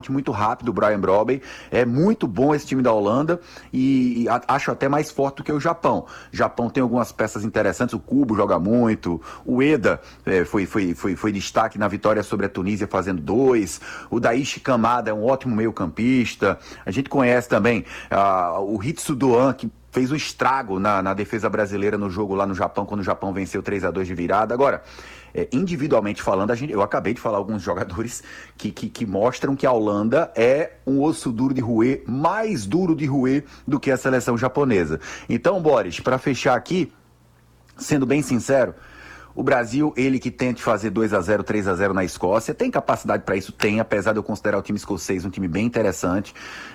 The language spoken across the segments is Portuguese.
Muito rápido, o Brian Brobby, é muito bom esse time da Holanda e acho até mais forte do que o Japão. O Japão tem algumas peças interessantes, o Kubo joga muito, o Eda foi destaque na vitória sobre a Tunísia fazendo 2, o Daichi Kamada é um ótimo meio-campista, a gente conhece também o Hitsu Doan, que fez um estrago na defesa brasileira no jogo lá no Japão, quando o Japão venceu 3-2 de virada. Agora, individualmente falando, eu acabei de falar alguns jogadores que mostram que a Holanda é um osso duro de roer, mais duro de roer do que a seleção japonesa. Então, Boris, para fechar aqui, sendo bem sincero, o Brasil, ele que tente fazer 2-0, 3-0 na Escócia, tem capacidade para isso? Tem, apesar de eu considerar o time escocês um time bem interessante,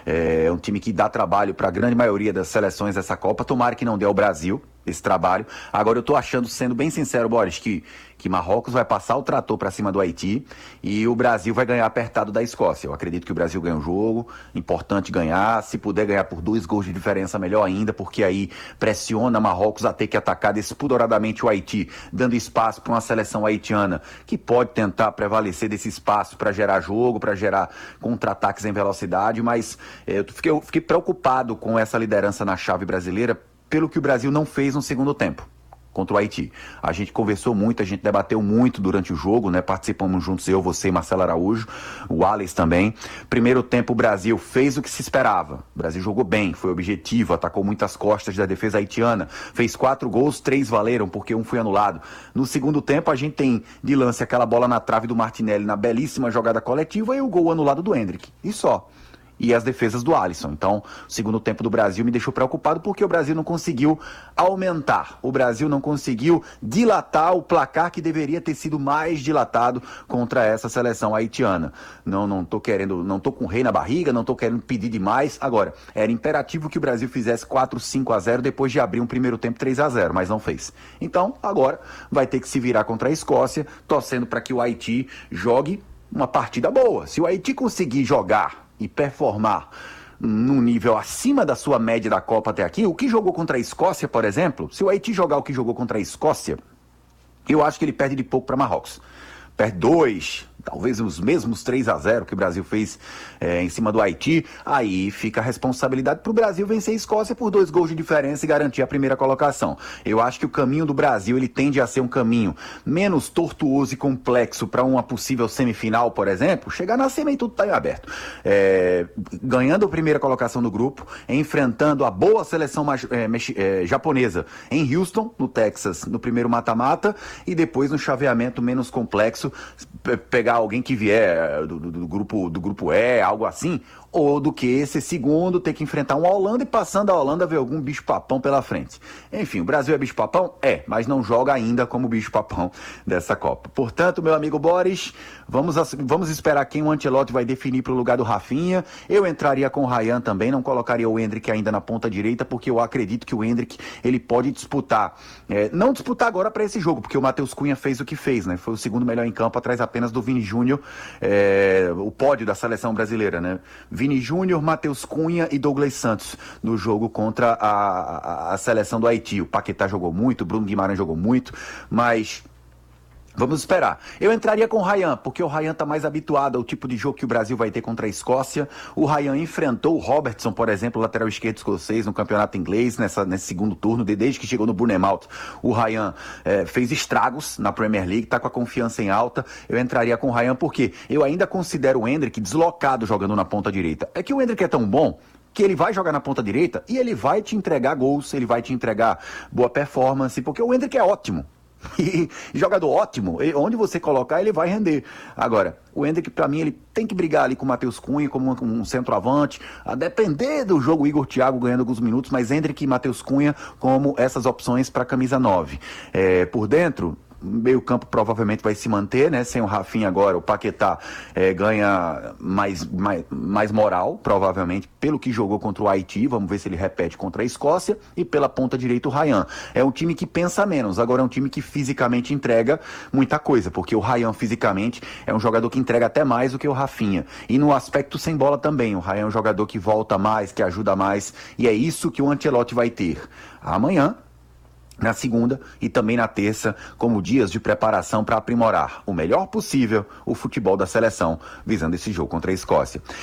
é um time que dá trabalho para a grande maioria das seleções dessa Copa, tomara que não dê ao Brasil esse trabalho. Agora eu tô achando, sendo bem sincero, Boris, que Marrocos vai passar o trator para cima do Haiti e o Brasil vai ganhar apertado da Escócia. Eu acredito que o Brasil ganha o jogo, importante ganhar, se puder ganhar por 2 gols de diferença, melhor ainda, porque aí pressiona Marrocos a ter que atacar despudoradamente o Haiti, dando espaço para uma seleção haitiana que pode tentar prevalecer desse espaço para gerar jogo, para gerar contra-ataques em velocidade, mas eu fiquei preocupado com essa liderança na chave brasileira pelo que o Brasil não fez no segundo tempo contra o Haiti. A gente conversou muito, a gente debateu muito durante o jogo, né? Participamos juntos, eu, você e Marcelo Araújo, o Alex também. Primeiro tempo o Brasil fez o que se esperava. O Brasil jogou bem, foi objetivo, atacou muitas costas da defesa haitiana, fez 4 gols, 3 valeram, porque um foi anulado. No segundo tempo a gente tem de lance aquela bola na trave do Martinelli na belíssima jogada coletiva e o gol anulado do Endrick. E só. E as defesas do Alisson. Então, o segundo tempo do Brasil me deixou preocupado porque o Brasil não conseguiu aumentar, o Brasil não conseguiu dilatar o placar que deveria ter sido mais dilatado contra essa seleção haitiana. Não tô com o rei na barriga, não tô querendo pedir demais. Agora, era imperativo que o Brasil fizesse 4-5-0 depois de abrir um primeiro tempo 3-0, mas não fez. Então, agora vai ter que se virar contra a Escócia, torcendo para que o Haiti jogue uma partida boa. Se o Haiti conseguir jogar e performar num nível acima da sua média da Copa até aqui, o que jogou contra a Escócia, por exemplo, se o Haiti jogar o que jogou contra a Escócia, eu acho que ele perde de pouco para Marrocos. Perde 2, talvez os mesmos 3-0 que o Brasil fez em cima do Haiti, aí fica a responsabilidade para o Brasil vencer a Escócia por 2 gols de diferença e garantir a primeira colocação. Eu acho que o caminho do Brasil, ele tende a ser um caminho menos tortuoso e complexo para uma possível semifinal, por exemplo, chegar na semi e tudo está em aberto. Ganhando a primeira colocação do grupo, enfrentando a boa seleção japonesa em Houston, no Texas, no primeiro mata-mata, e depois no chaveamento menos complexo, pegar alguém que vier do grupo E, algo assim, ou do que esse segundo ter que enfrentar uma Holanda e passando a Holanda ver algum bicho-papão pela frente. Enfim, o Brasil é bicho-papão? É, mas não joga ainda como bicho-papão dessa Copa. Portanto, meu amigo Boris, vamos esperar quem o Ancelotti vai definir para o lugar do Rafinha. Eu entraria com o Ryan também, não colocaria o Endrick ainda na ponta direita, porque eu acredito que o Endrick, ele pode disputar. Não disputar agora para esse jogo, porque o Matheus Cunha fez o que fez, né? Foi o segundo melhor em campo, atrás apenas do Vini Júnior, o pódio da seleção brasileira, né? Vini Júnior, Matheus Cunha e Douglas Santos no jogo contra a seleção do Haiti. O Paquetá jogou muito, o Bruno Guimarães jogou muito, mas vamos esperar. Eu entraria com o Ryan, porque o Ryan está mais habituado ao tipo de jogo que o Brasil vai ter contra a Escócia. O Ryan enfrentou o Robertson, por exemplo, lateral esquerdo escocês no campeonato inglês, nesse segundo turno, desde que chegou no Bournemouth. O Ryan fez estragos na Premier League, está com a confiança em alta. Eu entraria com o Ryan porque eu ainda considero o Endrick deslocado jogando na ponta direita. É que o Endrick é tão bom que ele vai jogar na ponta direita e ele vai te entregar gols, ele vai te entregar boa performance, porque o Endrick é ótimo. E jogador ótimo, onde você colocar ele vai render. Agora, o Endrick pra mim ele tem que brigar ali com o Matheus Cunha como um centroavante, a depender do jogo, o Igor Thiago ganhando alguns minutos, mas Endrick e Matheus Cunha como essas opções para camisa 9. Por dentro, meio campo provavelmente vai se manter, né? Sem o Rafinha agora, o Paquetá ganha mais moral, provavelmente, pelo que jogou contra o Haiti. Vamos ver se ele repete contra a Escócia. E pela ponta direita o Ryan. É um time que pensa menos, agora é um time que fisicamente entrega muita coisa, porque o Ryan fisicamente é um jogador que entrega até mais do que o Rafinha. E no aspecto sem bola também, o Ryan é um jogador que volta mais, que ajuda mais, e é isso que o Ancelotti vai ter amanhã, na segunda e também na terça, como dias de preparação para aprimorar o melhor possível o futebol da seleção, visando esse jogo contra a Escócia.